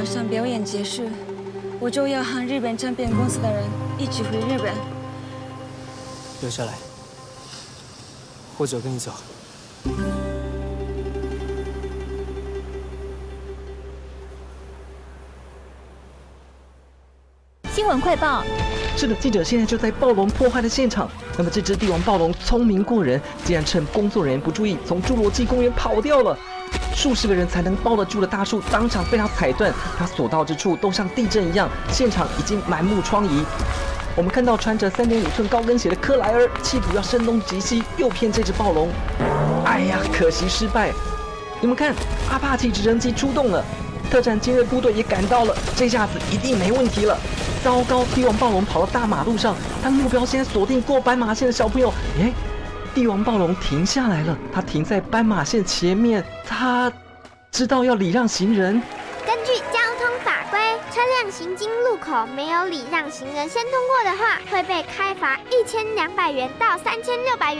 晚上表演结束，我就要和日本唱片公司的人一起回日本。 留下来，或者跟你走。 新闻快报。 是的，记者现在就在暴龙破坏的现场。那么这只帝王暴龙聪明过人，竟然趁工作人员不注意，从侏罗纪公园跑掉了。数十个人才能抱得住的大树，当场被它踩断。它所到之处都像地震一样，现场已经满目疮痍。我们看到穿着3.5寸高跟鞋的克莱尔，企图要声东击西，诱骗这只暴龙。哎呀，可惜失败。你们看，阿帕奇直升机出动了，特战精锐部队也赶到了，这下子一定没问题了。糟糕，帝王暴龙跑到大马路上，它目标现在锁定过斑马线的小朋友。诶，帝王暴龙停下来了，它停在斑马线前面，它知道要礼让行人。 根据交通法规，车辆行经路口没有礼让行人先通过的话，会被开罚1200元到3600元。